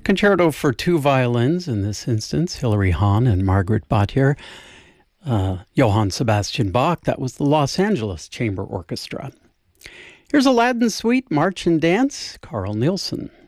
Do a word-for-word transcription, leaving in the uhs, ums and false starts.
Concerto for two violins, in this instance, Hilary Hahn and Margaret Batjer. Uh, Johann Sebastian Bach, that was the Los Angeles Chamber Orchestra. Here's Aladdin Suite, March and Dance, Carl Nielsen.